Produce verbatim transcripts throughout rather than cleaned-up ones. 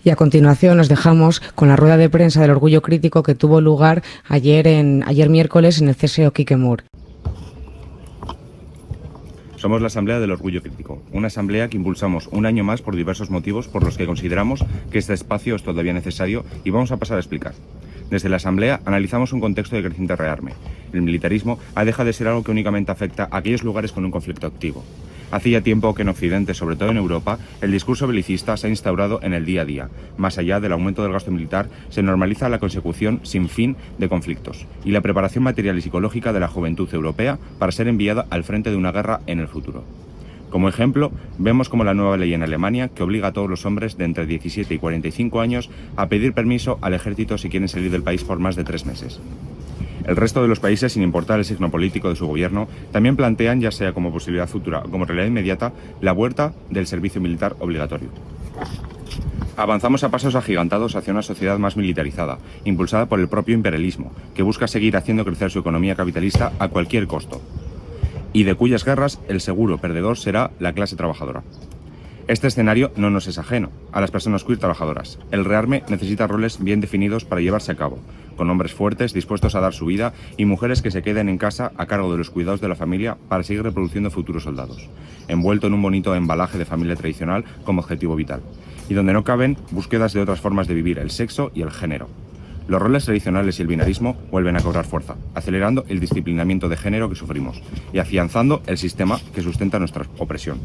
Y a continuación nos dejamos con la rueda de prensa del orgullo crítico que tuvo lugar ayer, en, ayer miércoles en el C S O Quique Mur. Somos la Asamblea del Orgullo Crítico, una asamblea que impulsamos un año más por diversos motivos por los que consideramos que este espacio es todavía necesario y vamos a pasar a explicar. Desde la Asamblea analizamos un contexto de creciente rearme. El militarismo ha dejado de ser algo que únicamente afecta a aquellos lugares con un conflicto activo. Hace ya tiempo que en Occidente, sobre todo en Europa, el discurso belicista se ha instaurado en el día a día. Más allá del aumento del gasto militar, se normaliza la consecución sin fin de conflictos y la preparación material y psicológica de la juventud europea para ser enviada al frente de una guerra en el futuro. Como ejemplo, vemos como la nueva ley en Alemania, que obliga a todos los hombres de entre diecisiete y cuarenta y cinco años a pedir permiso al ejército si quieren salir del país por más de tres meses. El resto de los países, sin importar el signo político de su gobierno, también plantean, ya sea como posibilidad futura o como realidad inmediata, la vuelta del servicio militar obligatorio. Avanzamos a pasos agigantados hacia una sociedad más militarizada, impulsada por el propio imperialismo, que busca seguir haciendo crecer su economía capitalista a cualquier costo, y de cuyas guerras el seguro perdedor será la clase trabajadora. Este escenario no nos es ajeno a las personas queer trabajadoras. El rearme necesita roles bien definidos para llevarse a cabo, con hombres fuertes dispuestos a dar su vida y mujeres que se queden en casa a cargo de los cuidados de la familia para seguir reproduciendo futuros soldados, envuelto en un bonito embalaje de familia tradicional como objetivo vital, y donde no caben búsquedas de otras formas de vivir el sexo y el género. Los roles tradicionales y el binarismo vuelven a cobrar fuerza, acelerando el disciplinamiento de género que sufrimos y afianzando el sistema que sustenta nuestra opresión.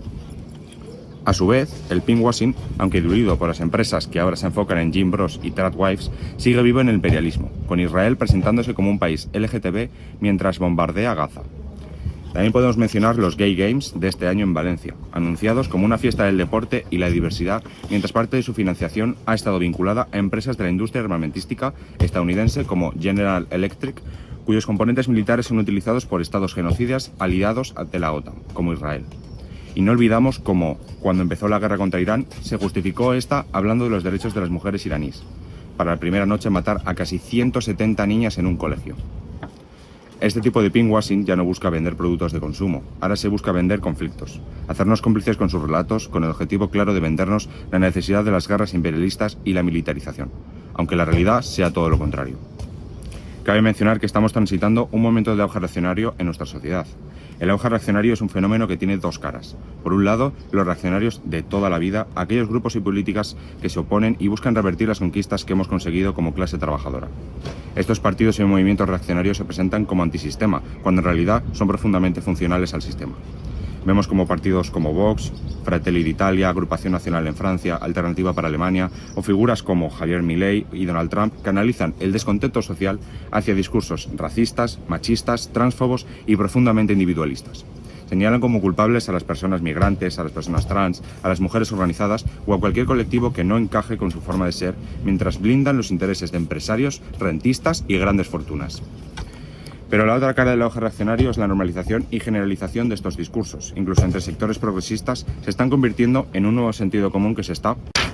A su vez, el pinkwashing, aunque diluido por las empresas que ahora se enfocan en Jim Bros y Tradwives, sigue vivo en el imperialismo, con Israel presentándose como un país L G T B mientras bombardea Gaza. También podemos mencionar los Gay Games de este año en Valencia, anunciados como una fiesta del deporte y la diversidad, mientras parte de su financiación ha estado vinculada a empresas de la industria armamentística estadounidense como General Electric, cuyos componentes militares son utilizados por estados genocidas aliados de la OTAN, como Israel. Y no olvidamos cómo, cuando empezó la guerra contra Irán, se justificó esta hablando de los derechos de las mujeres iraníes, para la primera noche matar a casi ciento setenta niñas en un colegio. Este tipo de pinkwashing ya no busca vender productos de consumo, ahora se busca vender conflictos, hacernos cómplices con sus relatos con el objetivo claro de vendernos la necesidad de las guerras imperialistas y la militarización, aunque la realidad sea todo lo contrario. Cabe mencionar que estamos transitando un momento de auge reaccionario en nuestra sociedad. El auge reaccionario es un fenómeno que tiene dos caras. Por un lado, los reaccionarios de toda la vida, aquellos grupos y políticas que se oponen y buscan revertir las conquistas que hemos conseguido como clase trabajadora. Estos partidos y movimientos reaccionarios se presentan como antisistema, cuando en realidad son profundamente funcionales al sistema. Vemos como partidos como Vox, Fratelli d'Italia, Agrupación Nacional en Francia, Alternativa para Alemania, o figuras como Javier Milei y Donald Trump canalizan el descontento social hacia discursos racistas, machistas, transfobos y profundamente individualistas. Señalan como culpables a las personas migrantes, a las personas trans, a las mujeres organizadas o a cualquier colectivo que no encaje con su forma de ser, mientras blindan los intereses de empresarios, rentistas y grandes fortunas. Pero la otra cara del auge reaccionario es la normalización y generalización de estos discursos. Incluso entre sectores progresistas se están convirtiendo en un nuevo sentido común que se está...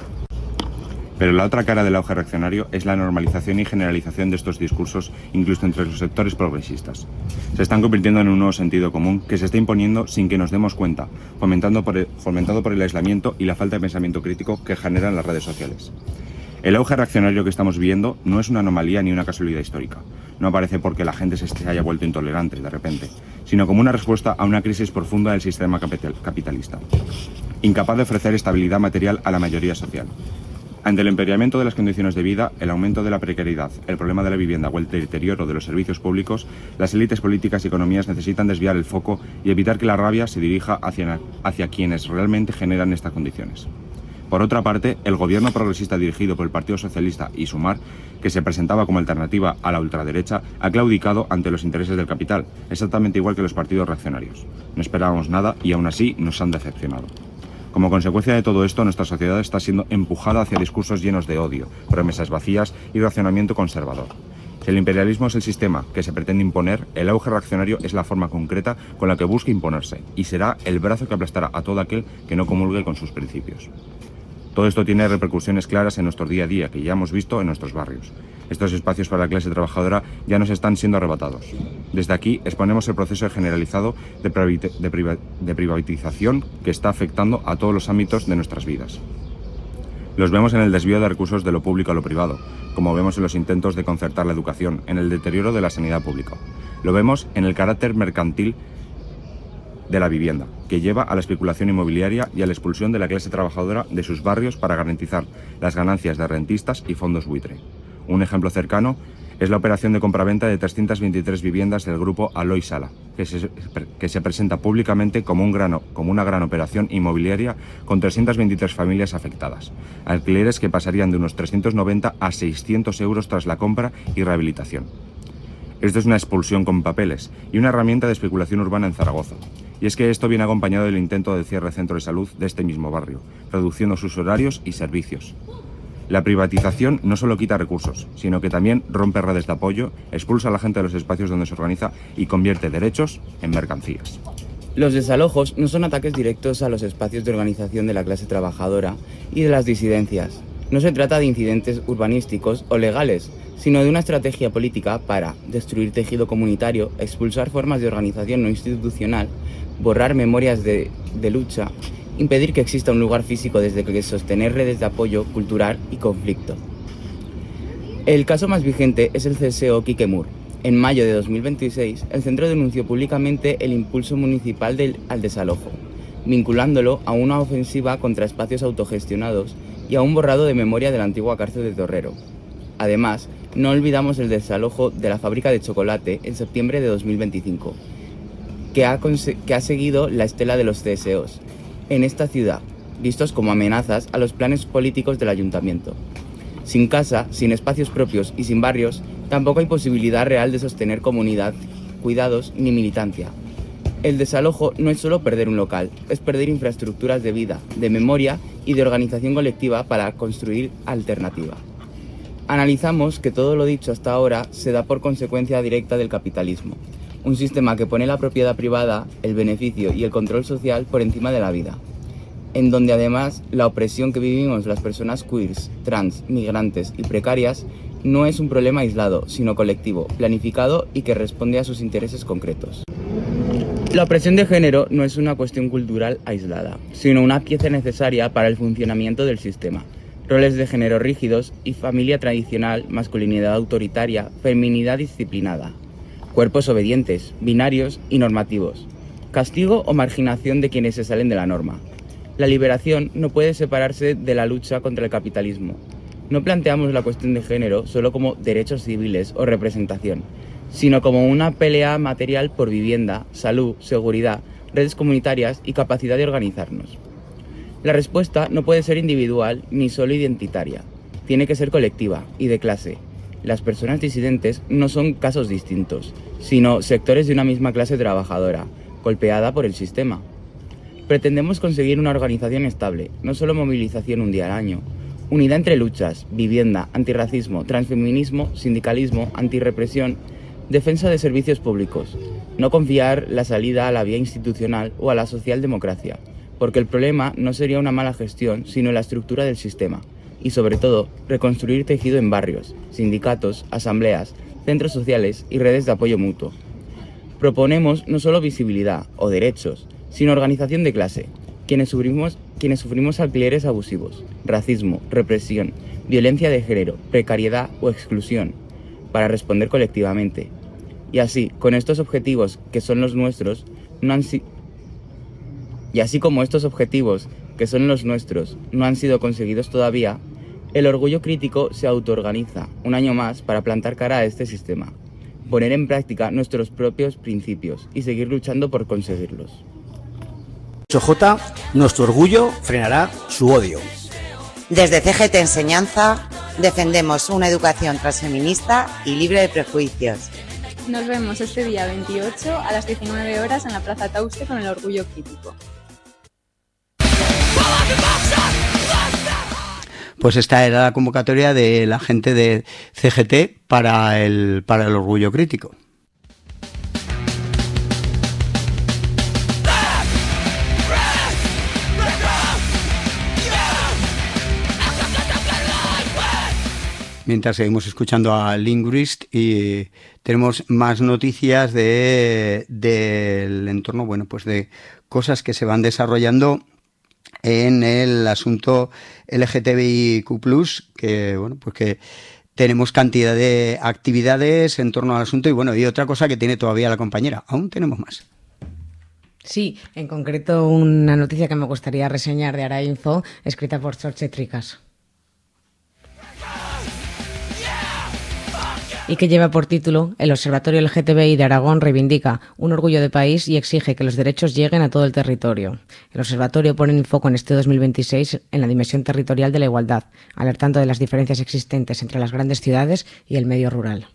Pero la otra cara del auge reaccionario es la normalización y generalización de estos discursos, incluso entre los sectores progresistas. Se están convirtiendo en un nuevo sentido común que se está imponiendo sin que nos demos cuenta, fomentando por el, fomentado por el aislamiento y la falta de pensamiento crítico que generan las redes sociales. El auge reaccionario que estamos viviendo no es una anomalía ni una casualidad histórica. No aparece porque la gente se haya vuelto intolerante de repente, sino como una respuesta a una crisis profunda del sistema capitalista, incapaz de ofrecer estabilidad material a la mayoría social. Ante el empeoramiento de las condiciones de vida, el aumento de la precariedad, el problema de la vivienda o el deterioro de los servicios públicos, las élites políticas y economías necesitan desviar el foco y evitar que la rabia se dirija hacia, hacia quienes realmente generan estas condiciones. Por otra parte, el gobierno progresista dirigido por el Partido Socialista y Sumar, que se presentaba como alternativa a la ultraderecha, ha claudicado ante los intereses del capital, exactamente igual que los partidos reaccionarios. No esperábamos nada y aún así nos han decepcionado. Como consecuencia de todo esto, nuestra sociedad está siendo empujada hacia discursos llenos de odio, promesas vacías y racionamiento conservador. Si el imperialismo es el sistema que se pretende imponer, el auge reaccionario es la forma concreta con la que busca imponerse y será el brazo que aplastará a todo aquel que no comulgue con sus principios. Todo esto tiene repercusiones claras en nuestro día a día, que ya hemos visto en nuestros barrios. Estos espacios para la clase trabajadora ya nos están siendo arrebatados. Desde aquí exponemos el proceso generalizado de, priva- de, priva- de privatización que está afectando a todos los ámbitos de nuestras vidas. Los vemos en el desvío de recursos de lo público a lo privado, como vemos en los intentos de concertar la educación, en el deterioro de la sanidad pública. Lo vemos en el carácter mercantil de la vivienda, que lleva a la especulación inmobiliaria y a la expulsión de la clase trabajadora de sus barrios para garantizar las ganancias de rentistas y fondos buitre. Un ejemplo cercano es la operación de compraventa de trescientas veintitrés viviendas del grupo Aloy Sala, que se, que se presenta públicamente como, un gran, como una gran operación inmobiliaria con trescientas veintitrés familias afectadas, alquileres que pasarían de unos trescientos noventa a seiscientos euros tras la compra y rehabilitación. Esto es una expulsión con papeles y una herramienta de especulación urbana en Zaragoza. Y es que esto viene acompañado del intento de cierre de centro de salud de este mismo barrio, reduciendo sus horarios y servicios. La privatización no solo quita recursos, sino que también rompe redes de apoyo, expulsa a la gente de los espacios donde se organiza y convierte derechos en mercancías. Los desalojos no son ataques directos a los espacios de organización de la clase trabajadora y de las disidencias. No se trata de incidentes urbanísticos o legales, sino de una estrategia política para destruir tejido comunitario, expulsar formas de organización no institucional, borrar memorias de, de lucha, impedir que exista un lugar físico desde que sostener redes de apoyo cultural y conflicto. El caso más vigente es el C S O Quique Mur. En mayo de dos mil veintiséis, el centro denunció públicamente el impulso municipal del, al desalojo, vinculándolo a una ofensiva contra espacios autogestionados y a un borrado de memoria de la antigua cárcel de Torrero. Además, no olvidamos el desalojo de la fábrica de chocolate en septiembre de dos mil veinticinco, que ha, que ha seguido la estela de los C S Os en esta ciudad, vistos como amenazas a los planes políticos del ayuntamiento. Sin casa, sin espacios propios y sin barrios, tampoco hay posibilidad real de sostener comunidad, cuidados ni militancia. El desalojo no es solo perder un local, es perder infraestructuras de vida, de memoria y de organización colectiva para construir alternativa. Analizamos que todo lo dicho hasta ahora se da por consecuencia directa del capitalismo, un sistema que pone la propiedad privada, el beneficio y el control social por encima de la vida, en donde además la opresión que vivimos las personas queers, trans, migrantes y precarias no es un problema aislado, sino colectivo, planificado y que responde a sus intereses concretos. La opresión de género no es una cuestión cultural aislada, sino una pieza necesaria para el funcionamiento del sistema. Roles de género rígidos y familia tradicional, masculinidad autoritaria, feminidad disciplinada. Cuerpos obedientes, binarios y normativos. Castigo o marginación de quienes se salen de la norma. La liberación no puede separarse de la lucha contra el capitalismo. No planteamos la cuestión de género solo como derechos civiles o representación, sino como una pelea material por vivienda, salud, seguridad, redes comunitarias y capacidad de organizarnos. La respuesta no puede ser individual ni solo identitaria. Tiene que ser colectiva y de clase. Las personas disidentes no son casos distintos, sino sectores de una misma clase trabajadora, golpeada por el sistema. Pretendemos conseguir una organización estable, no solo movilización un día al año, unidad entre luchas, vivienda, antirracismo, transfeminismo, sindicalismo, antirrepresión, defensa de servicios públicos, no confiar la salida a la vía institucional o a la socialdemocracia, porque el problema no sería una mala gestión, sino la estructura del sistema. Y sobre todo, reconstruir tejido en barrios, sindicatos, asambleas, centros sociales y redes de apoyo mutuo. Proponemos no solo visibilidad o derechos, sino organización de clase, quienes sufrimos, quienes sufrimos alquileres abusivos, racismo, represión, violencia de género, precariedad o exclusión, para responder colectivamente. Y así, con estos objetivos que son los nuestros, no han si- y así como estos objetivos que son los nuestros no han sido conseguidos todavía, el orgullo crítico se autoorganiza un año más para plantar cara a este sistema, poner en práctica nuestros propios principios y seguir luchando por conseguirlos. ocho J, nuestro orgullo frenará su odio. Desde C G T Enseñanza defendemos una educación transfeminista y libre de prejuicios. Nos vemos este día veintiocho a las diecinueve horas en la Plaza Tauste con el orgullo crítico. Pues esta era la convocatoria de la gente de C G T para el, para el orgullo crítico. Mientras seguimos escuchando a Linguist y tenemos más noticias de del entorno, bueno, pues de cosas que se van desarrollando en el asunto L G T B I Q plus, que bueno, pues que tenemos cantidad de actividades en torno al asunto y bueno, y otra cosa que tiene todavía la compañera, aún tenemos más. Sí, en concreto una noticia que me gustaría reseñar de Arainfo, escrita por Sorche Tricas. Y que lleva por título El Observatorio L G T B I de Aragón reivindica un orgullo de país y exige que los derechos lleguen a todo el territorio. El observatorio pone el foco en este dos mil veintiséis en la dimensión territorial de la igualdad, alertando de las diferencias existentes entre las grandes ciudades y el medio rural.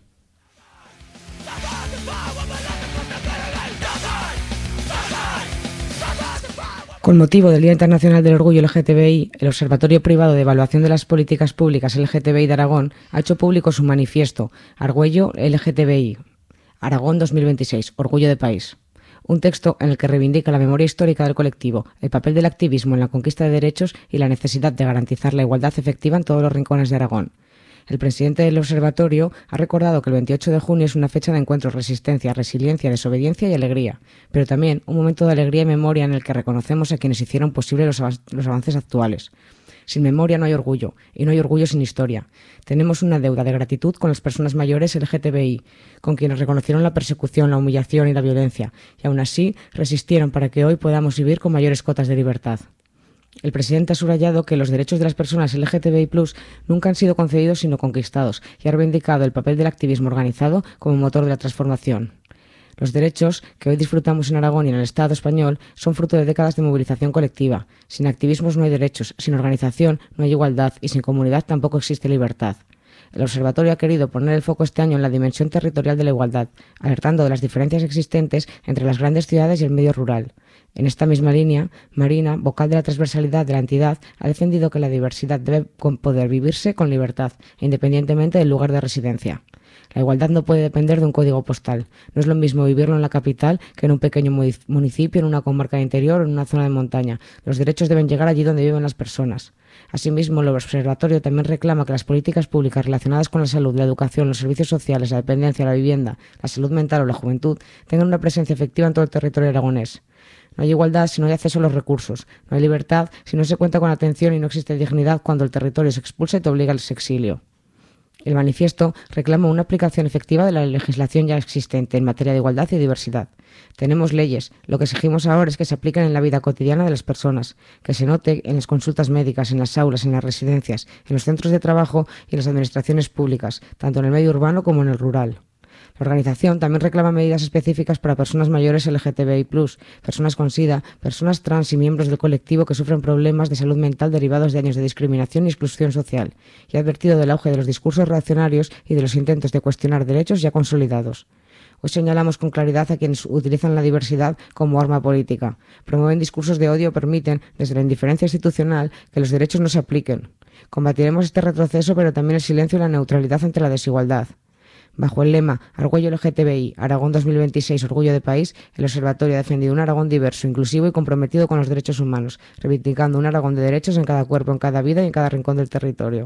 Con motivo del Día Internacional del Orgullo L G T B I, el Observatorio Privado de Evaluación de las Políticas Públicas L G T B I de Aragón ha hecho público su manifiesto Argüello L G T B I, Aragón dos mil veintiséis, Orgullo de País. Un texto en el que reivindica la memoria histórica del colectivo, el papel del activismo en la conquista de derechos y la necesidad de garantizar la igualdad efectiva en todos los rincones de Aragón. El presidente del observatorio ha recordado que el veintiocho de junio es una fecha de encuentro, resistencia, resiliencia, desobediencia y alegría, pero también un momento de alegría y memoria en el que reconocemos a quienes hicieron posible los, av- los avances actuales. Sin memoria no hay orgullo, y no hay orgullo sin historia. Tenemos una deuda de gratitud con las personas mayores L G T B I, con quienes reconocieron la persecución, la humillación y la violencia, y aún así resistieron para que hoy podamos vivir con mayores cotas de libertad. El presidente ha subrayado que los derechos de las personas L G T B I plus, nunca han sido concedidos sino conquistados y ha reivindicado el papel del activismo organizado como motor de la transformación. Los derechos que hoy disfrutamos en Aragón y en el Estado español son fruto de décadas de movilización colectiva. Sin activismos no hay derechos, sin organización no hay igualdad y sin comunidad tampoco existe libertad. El observatorio ha querido poner el foco este año en la dimensión territorial de la igualdad, alertando de las diferencias existentes entre las grandes ciudades y el medio rural. En esta misma línea, Marina, vocal de la transversalidad de la entidad, ha defendido que la diversidad debe poder vivirse con libertad, independientemente del lugar de residencia. La igualdad no puede depender de un código postal. No es lo mismo vivirlo en la capital que en un pequeño municipio, en una comarca interior o en una zona de montaña. Los derechos deben llegar allí donde viven las personas. Asimismo, el observatorio también reclama que las políticas públicas relacionadas con la salud, la educación, los servicios sociales, la dependencia, la vivienda, la salud mental o la juventud tengan una presencia efectiva en todo el territorio aragonés. No hay igualdad si no hay acceso a los recursos. No hay libertad si no se cuenta con atención y no existe dignidad cuando el territorio se expulsa y te obliga al exilio. El manifiesto reclama una aplicación efectiva de la legislación ya existente en materia de igualdad y diversidad. Tenemos leyes. Lo que exigimos ahora es que se apliquen en la vida cotidiana de las personas, que se note en las consultas médicas, en las aulas, en las residencias, en los centros de trabajo y en las administraciones públicas, tanto en el medio urbano como en el rural. La organización también reclama medidas específicas para personas mayores L G T B I plus, personas con SIDA, personas trans y miembros del colectivo que sufren problemas de salud mental derivados de años de discriminación y exclusión social, y ha advertido del auge de los discursos reaccionarios y de los intentos de cuestionar derechos ya consolidados. Hoy señalamos con claridad a quienes utilizan la diversidad como arma política, promueven discursos de odio o permiten, desde la indiferencia institucional, que los derechos no se apliquen. Combatiremos este retroceso, pero también el silencio y la neutralidad ante la desigualdad. Bajo el lema Argüello L G T B I, Aragón dos mil veintiséis, Orgullo de País, el Observatorio ha defendido un Aragón diverso, inclusivo y comprometido con los derechos humanos, reivindicando un Aragón de derechos en cada cuerpo, en cada vida y en cada rincón del territorio.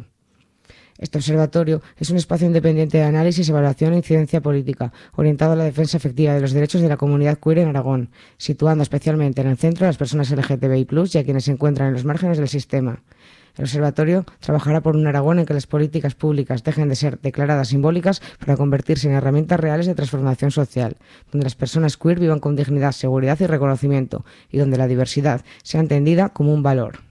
Este observatorio es un espacio independiente de análisis, evaluación e incidencia política, orientado a la defensa efectiva de los derechos de la comunidad queer en Aragón, situando especialmente en el centro a las personas L G T B I plus, y a quienes se encuentran en los márgenes del sistema. El observatorio trabajará por un Aragón en que las políticas públicas dejen de ser declaradas simbólicas para convertirse en herramientas reales de transformación social, donde las personas queer vivan con dignidad, seguridad y reconocimiento, y donde la diversidad sea entendida como un valor.